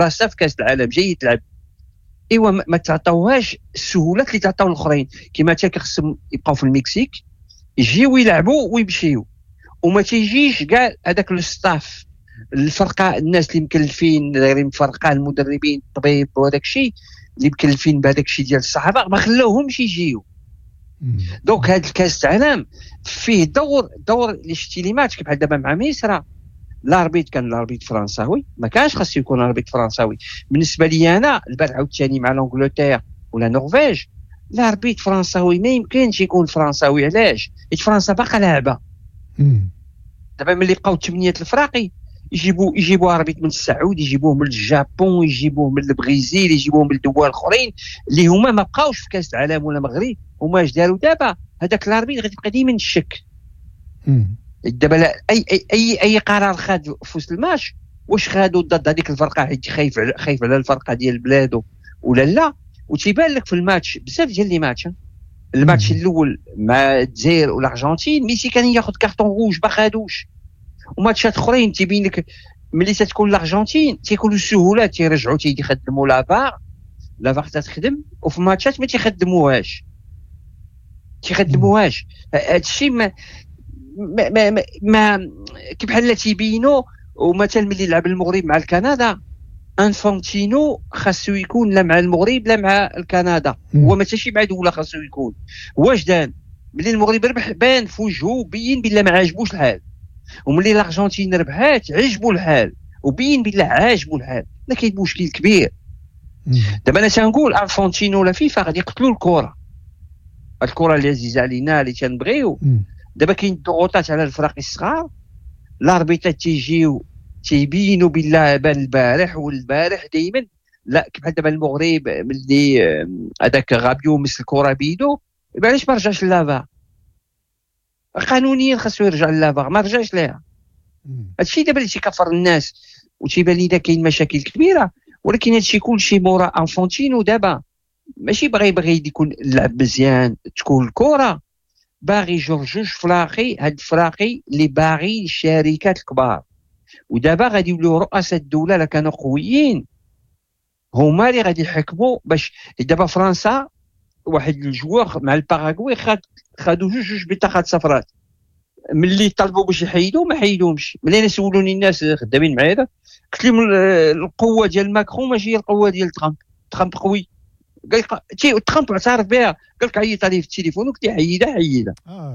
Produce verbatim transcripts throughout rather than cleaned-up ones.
راسها في كاس العالم جاي تلعب، ايوا ما تعطاوهاش السهولات اللي تعطاو الاخرين. كما تا خصهم يبقاو في المكسيك يجيو يلعبوا ويمشيو، وما تيجيش كاع هذاك الستاف الفرقه، الناس اللي مكلفين دايرين فرقه، المدربين الطبيب وهذاك الشيء اللي مكلفين بهذاك الشيء ديال الصحافه ما خلاوهمش يجيو. دونك هذا الكاس العالم فيه دور دور اللي شتي لي ماتش بحال دابا مع مصر، الاربيت كان الاربيت فرنساوي، ما كانش خاصو يكون اربيت فرنساوي. بالنسبه لي انا البارح عاوتاني مع لانجلتير ولا النرويج، الاربيت فرنساوي ما يمكنش يكون فرنساوي. علاش؟ حيت فرنسا باقا لاعبه. دابا ملي بقاو ثمانيه الفراقي يجيبوا يجيبوا اربيت من السعود، يجيبوه من الجابون، يجيبوه من البرازيل، يجيبوه من الدول الاخرين اللي هما ما بقاوش في كاس العالم ولا المغرب. هما اش داروا دابا؟ هذاك الاربيت غادي يبقى ديما الشك. دابا اي اي اي اي قرار خاد في وسط الماتش، واش خادوا ضد هذيك الفرقه حيت خايف خايف على الفرقه ديال بلادو ولا لا؟ وتيبان لك في الماتش بزاف ديال لي ماتش، الماتش الاول مع الجزائر والارجنتين ميسي كان ياخذ كارطون روج ما خادوش، وماتشات اخرين تيبين لك ملي تتكون الارجنتين تيكونوا سهولات تيرجعوا تيخدموا لافار لافار تتخدم، وفي ماتشات ما تيخدموهاش تيخدموهاش هادشي ما ما ما, ما, ما بحال تيبينوا. ومثلا ملي لعب المغرب مع الكندا، انفانتينو خاصو يكون لا مع المغرب لا مع الكندا، هو ما تاشي مع دوله خاصو يكون. واش دان ملي المغرب ربح بان في وجهه بين بلا ما عاجبوش الحال، وملي الارجنتين ربحات عجبوا الحال وبين بالله عاجبوا الحال. لا كاين مشكل كبير. دابا انا تنقول انفانتينو ولا فيفا غادي يقتلوا الكره، الكره اللي عزيزه علينا اللي تنبغيو. دابا كاين ضغوطات على الفرق الصغار، الاربيطات تيجيو تيبينوا بالله بان البارح والبارح دائما لا. بحال دابا المغرب ملي هذاك غابيو مس الكره بيدو، علاش ما رجعش لافا؟ قانونيا خاصو يرجع لافا، ما رجعش ليها. هادشي دابا اللي تيكفر الناس وتيبان لي كاين مشاكل كبيره، ولكن هادشي كلشي مورا انفونتينو. دابا ماشي باغي باغي يكون اللعب مزيان تكون الكره، باغي جورجوج فلاقي هاد فلاقي اللي باغي الشركات الكبار. ودابا غادي يوليو رؤساء الدوله اللي كانوا قويين هما اللي غادي يحكموا. باش دابا فرنسا واحد الجوار مع الباراغواي خاد خادوا جوج جوج بطاقات صفرات، ملي طلبوا باش يحيدوا ما حيدوهمش. ملي انا سولوني الناس خدامين معايا قلت لهم القوه ديال ماكرون ماشي هي القوه ديال ترامب. ترامب قوي، قال لك ترامب اعترف بها، قال لك عيط عليه في التليفون وقلت له حيدها حيدها.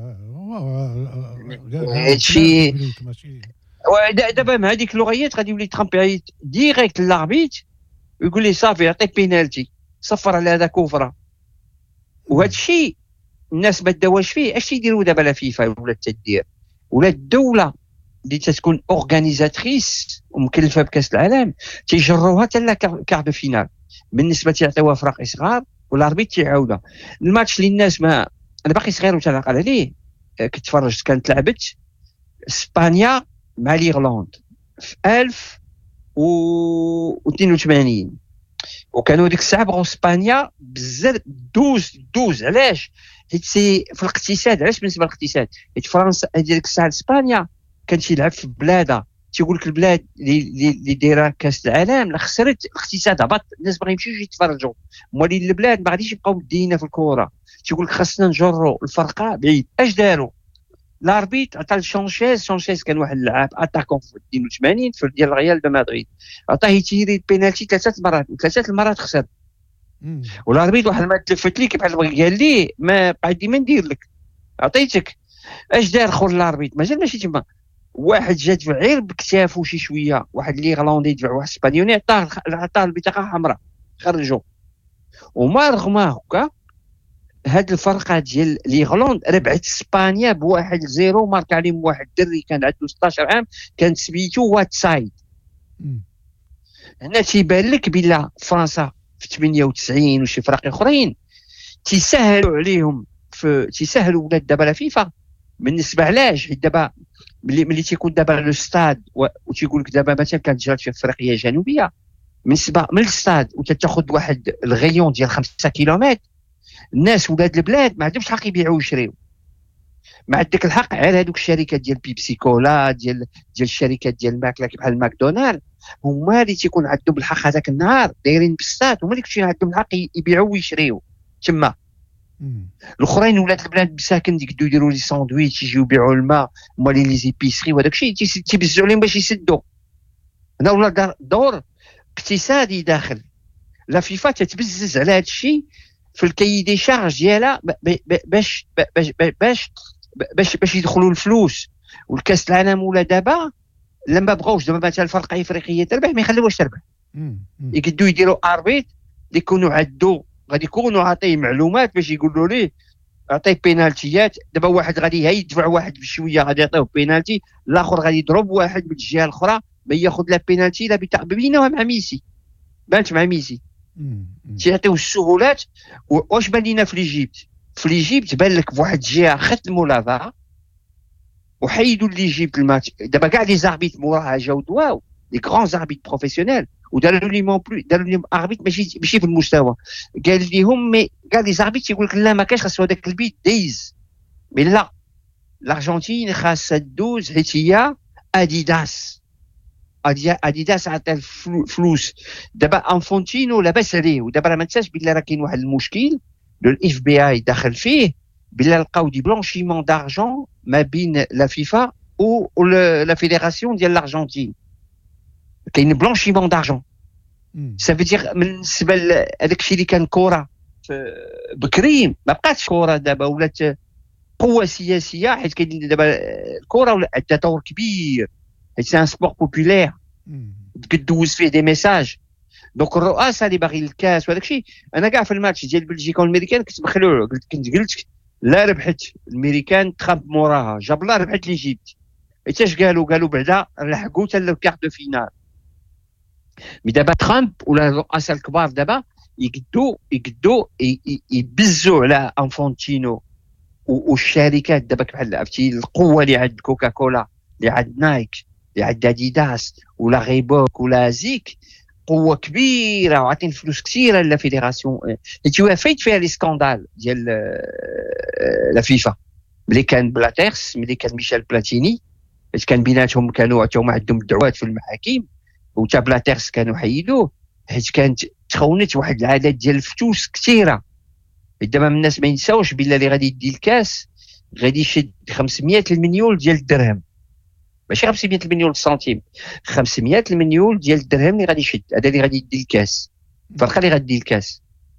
هادشي دابا مع هذيك اللغيات غادي يولي ترامب يعيط ديريكت للاربيت ويقول لي صافي عطيك بينالتي، صفر على هذا كفره. وهذا الشيء الناس ما داواش فيه. اش يديروا دابا لا فيفا ولا التدير ولا الدوله اللي تتكون اورغانيزاتريس ومكلفه بكاس العالم تيجروها حتى لا كار دو فينال، بالنسبه تيعطيوها فرق صغار والاربيت تيعاودها. الماتش اللي الناس ما انا باقي صغير وتنعقل عليه، كنت تفرجت كانت لعبت اسبانيا مع ليرلاند في ألف واثنين وثمانين، وكانوا ديك الساعه بغاو اسبانيا بزاف دوز دوز. علاش؟ حيت سي في الاقتصاد. علاش بالنسبه للاقتصاد؟ حيت فرنسا ديك الساعه اسبانيا كان تيلعب في بلادها، تيقول لك البلاد اللي اللي دايره كاس العالم لا خسرت الاقتصاد هبط، الناس باغي يمشيو يتفرجوا. مولين البلاد ما غاديش يبقاو مدينه في الكره، تيقول لك خاصنا نجروا الفرقه بعيد. اش داروا؟ الاربيت عطى لشونشيز، شونشيز كان واحد اللاعب اتاكون في اثنين وثمانين في ديال ريال دو مدريد، عطاه يتيري البينالتي ثلاثه مرات ثلاثه المرات خسر. والاربيت واحد ما تلفت ليك بحال قال لي ما بقى ديما ندير لك عطيتك. اش دار خور الاربيت؟ مازال ماشي تما، واحد جا دفع غير بكتافو شي شويه، واحد اللي غلاندي دفع واحد اسبانيوني عطاه عطاه البطاقه حمراء خرجوا. وما رغم هكا هاد الفرقه ديال ليغلاند ربعت اسبانيا بواحد زيرو، مارك عليهم واحد الدري كان عنده ستة عشر عام كان سميتو واتسايد. هنا تيبان لك بلا فرنسا في ثمانية وتسعين وشي فرق اخرين تيسهلوا عليهم في تيسهلوا ولاد دابا لا فيفا بالنسبه. علاش؟ حيت دابا ملي ملي تيكون دابا لو ستاد وتيقول لك دابا مثلا كانت جات في افريقيا الجنوبيه بالنسبه من الستاد وتاخذ واحد الغيون ديال خمسة كيلومتر، الناس ولاد البلاد ما عندهمش حق يبيعوا ويشريو. ما عندك الحق على هذوك الشركات ديال بيبسي كولا ديال ديال الشركات ديال الماكله بحال ماكدونالد، هما اللي تيكون عندهم الحق هذاك النهار دايرين بساط، هما اللي كاين عندهم الحق يبيعوا ويشريوا تما. الاخرين ولاد البلاد مساكن يقدروا يديروا لي ساندويتش يجيو يبيعوا الماء هما لي زيبيسري وهذاك الشيء تيبزعوا لهم باش يسدوا. هنا ولا دور اقتصادي داخل لا فيفا تتبزز على هذا الشيء في الكي دي شارج ديالها باش باش باش باش باش يدخلوا الفلوس. والكاس العالم ولا دابا لما بغاوش دابا مثلا الفرقه الافريقيه تربح ما يخليوهاش تربح، يقدروا يديروا اربيت اللي يكونوا عدو غادي يكونوا عاطيه معلومات باش يقولوا ليه عطيه بينالتيات. دابا واحد غادي يدفع واحد بشويه غادي يعطيوه بينالتي، الاخر غادي يضرب واحد من الجهه الاخرى ما ياخذ لا بينالتي لا بتاع بينوها مع ميسي. بانت مع ميسي تيعطيو السهولات. واش بان لينا في ليجيبت؟ في ليجيبت بان لك بواحد الجهه ختموا لافا وحيدوا ليجيبت الماتش. دابا كاع لي زاربيت موراها جاو دواو لي غران زاربيت بروفيسيونيل وداروا لي مون بلو داروا لهم اربيت ماشي ماشي في المستوى. قال لهم مي كاع لي زاربيت يقول لك لا ما كاش خاصو هذاك البيت دايز. مي لا الارجنتين خاصها دوز حيت هي اديداس اديداس عطى الفلوس. دابا انفونتينو لاباس عليه. ودابا راه ما ننساش بلي راه كاين واحد المشكل لو الاف بي اي داخل فيه بلا لقاو دي بلانشيمون دارجون ما بين لا فيفا و لا فيدراسيون ديال الارجنتين. كاين بلانشيمون دارجون سا في دير بالنسبه لهذاك الشيء اللي كان كره بكري ما بقاتش كره دابا ولات قوه سياسيه حيت كاين دابا الكره ولا عندها دور كبير حيت سي ان سبور بوبولير تدوز فيه دي ميساج. دونك الرؤساء اللي باغيين الكاس وهذاك الشيء انا كاع في الماتش ديال بلجيكا والميريكان كنت مخلوع قلت كنت قلت لا ربحت الميريكان تخاب موراها جاب لا ربحت ليجيبت. حيتاش قالوا قالوا بعدا لحقوا حتى للكارت دو فينال. مي دابا ترامب ولا الرؤساء الكبار دابا يقدوا يقدوا يبزوا على انفونتينو والشركات دابا بحال عرفتي القوه اللي عند كوكاكولا اللي عند نايك اللي عند اديداس ولا غيبوك ولا زيك قوه كبيره وعاطين فلوس كثيره لا فيدراسيون. حيت فايت فيها لي سكاندال ديال لا فيفا ملي كان بلاتيرس ملي كان ميشيل بلاتيني حيت كان بيناتهم كانوا هما عندهم دعوات في المحاكم وتا بلاتيرس كانوا حيدوه حيت كانت تخونت واحد العدد ديال الفلوس كثيره. دابا الناس ما ينساوش بلا اللي غادي يدي الكاس غادي يشد خمسمية المليون ديال الدرهم ماشي خمسمية المليون سنتيم خمسمية المليون ديال الدرهم اللي غادي يشد. هذا اللي غادي يدي الكاس الفرقه اللي غادي الكاس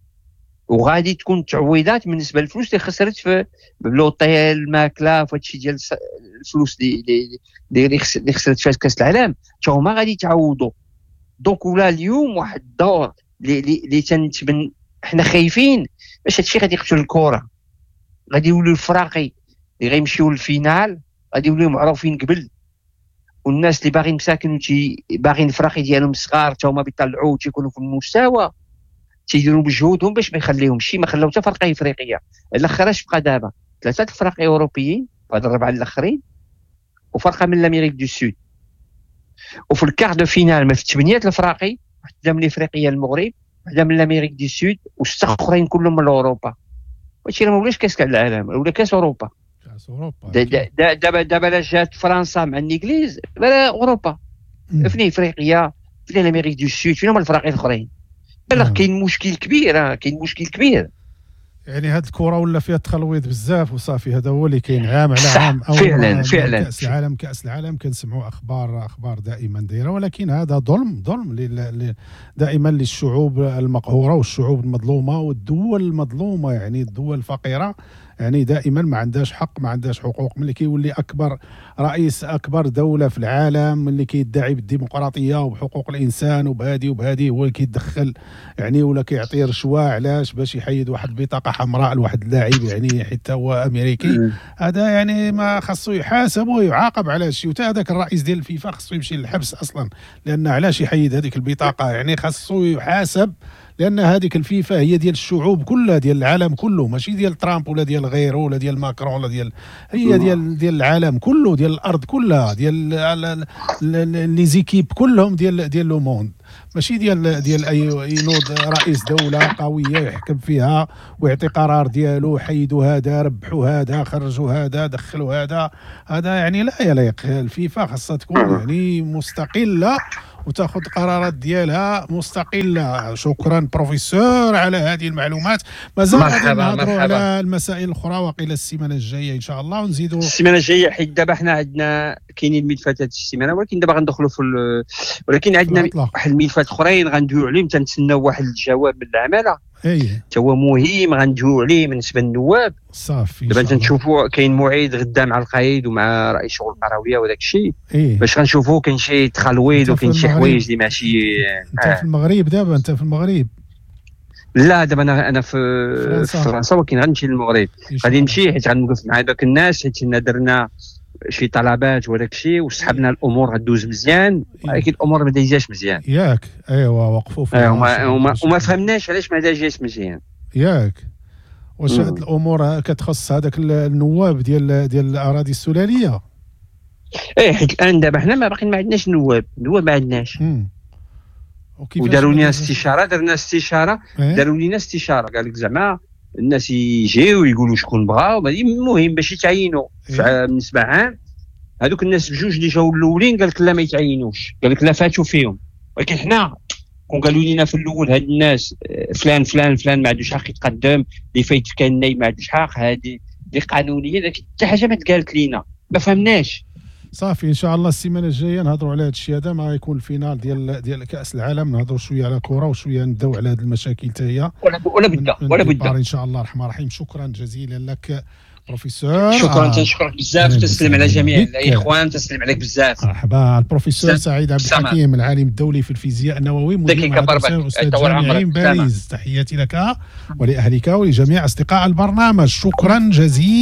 وغادي تكون تعويضات بالنسبه للفلوس اللي خسرت في لوطيل الماكله في هادشي ديال الفلوس اللي اللي اللي خسرت فيها كاس العالم حتى هما غادي يتعوضوا. دونك ولا اليوم واحد الدور اللي اللي تنتبن حنا خايفين باش هادشي غادي يقتل الكره. غادي يوليو الفراقي اللي غيمشيو للفينال غادي يوليو معروفين قبل والناس اللي باغيين مساكن باغيين الفراقي ديالهم صغار حتى هما بيطلعوا تيكونوا في المستوى تيديروا بجهودهم باش ما يخليهمش ما خلاو حتى فرقه افريقيه. الاخر اش بقى دابا ثلاثه الفرق اوروبيين وهاد الربعه الاخرين وفرقه من الامريك دو سود. وفي الكار دو فينال ما في ثمانيه الفراقي وحده من افريقيا المغرب وحده من الامريك دو سود وسته اخرين كلهم من اوروبا. هادشي راه ما ولاش كاس العالم ولا كاس اوروبا. كاس اوروبا دابا دابا لا جات فرنسا مع الانجليز ولا اوروبا فين افريقيا فين الامريك دو سود فين هما الفراقي الاخرين. لا كاين مشكل كبير كاين مشكل كبير. يعني هاد الكره ولا فيها تخلويض بزاف وصافي. هذا هو اللي كاين عام على عام. فعلا فعلا كاس العالم كاس العالم كنسمعوا اخبار اخبار دائما دايره ولكن هذا ظلم ظلم دائما للشعوب المقهوره والشعوب المظلومه والدول المظلومه. يعني الدول الفقيره يعني دائما ما عندهاش حق ما عندهاش حقوق. ملي كيولي اكبر رئيس اكبر دوله في العالم اللي كيدعي بالديمقراطيه وبحقوق الانسان وبهادي وبهادي هو اللي كيتدخل يعني ولا كيعطي رشوه علاش باش يحيد واحد البطاقه حمراء لواحد اللاعب يعني حتى هو امريكي. هذا يعني ما خاصو يحاسب ويعاقب على هادشي. وتا هذاك الرئيس ديال الفيفا خاصو يمشي للحبس اصلا لان علاش يحيد هذيك البطاقه. يعني خاصو يحاسب لان هذيك الفيفا هي ديال الشعوب كلها، ديال العالم كله، ماشي ديال ترامب ولا ديال غيره ولا ديال ماكرون ولا ديال، هي ديال ديال العالم كله، ديال الارض كلها، ديال لي زيكيب كلهم ديال ديال لو موند، ماشي ديال ديال اي ينوض رئيس دوله قويه يحكم فيها ويعطي قرار ديالو، حيدوا هذا، ربحوا هذا، خرجوا هذا، دخلوا هذا. هذا يعني لا يليق. الفيفا خاصها تكون يعني مستقله وتاخذ قرارات ديالها مستقله. شكرا بروفيسور على هذه المعلومات. مازال غادي نهضروا على المسائل الاخرى وقيل السيمانه الجايه ان شاء الله، ونزيدوا السيمانه الجايه، حيت دابا حنا عندنا كاينين ملفات هذه السيمانه، ولكن دابا غندخلوا في ولكن عندنا واحد الملفات اخرين غندويو عليهم، تنتسناو واحد الجواب من العماله اي حتى هو مهم غندويو عليه بالنسبه للنواب. صافي دابا تنشوفوا كاين موعد غدا مع القايد ومع رئيس شؤون القرويه وداك الشيء، إيه؟ باش غنشوفوا كاين شي تخلويض وكاين شي حوايج اللي ماشي. انت آه. في المغرب دابا؟ انت في المغرب؟ لا دابا انا انا في فرنسا, في فرنسا ولكن غنمشي للمغرب. غادي نمشي حيت غنوقف مع داك الناس، حيت حنا درنا شي طلبات وداك الشيء وسحبنا الامور غدوز مزيان، ولكن الامور ما دايزاش مزيان. ياك ايوا وقفوا فيها وما, وما, وما فهمناش علاش ما دايزاش مزيان. ياك واش هاد الامور كتخص هذاك النواب ديال ديال الاراضي السلاليه؟ ايه حيت الان دابا حنا ما باقيين ما عندناش نواب، نواب ما عندناش. وداروا لنا استشاره، درنا استشاره إيه؟ داروا لنا استشاره، قال لك زعما الناس يجيو ويقولوا شكون بغاو، المهم باش يتعينوا. إيه؟ من سبع عام هذوك الناس بجوج اللي جاوا الاولين قال لك لا ما يتعينوش، قال لك لا فاتوا فيهم. ولكن حنا كون قالوا لنا في الاول هاد الناس فلان فلان فلان ما عندوش حق يتقدم، اللي فايت كان نايم ما عندوش حق، هذه دي قانونيه، لكن حتى حاجه ما تقالت لينا، ما فهمناش. صافي ان شاء الله السيمانه الجايه نهضروا على هذا الشيء هذا، ما يكون الفينال ديال ديال كاس العالم، نهضروا شويه على كره وشويه نداو على هذه المشاكل حتى هي، ولا بدا ولا بدا ان شاء الله الرحمن الرحيم. شكرا جزيلا لك بروفيسور. شكرا، تنشكرك بزاف، تسلم على جميع الاخوان، تسلم عليك بزاف. مرحبا. البروفيسور سعيد عبد الحكيم، العالم الدولي في الفيزياء النووي، مدير معهد استاذ جامعي باريس. تحياتي لك ولاهلك ولجميع اصدقاء البرنامج. شكرا جزيلا.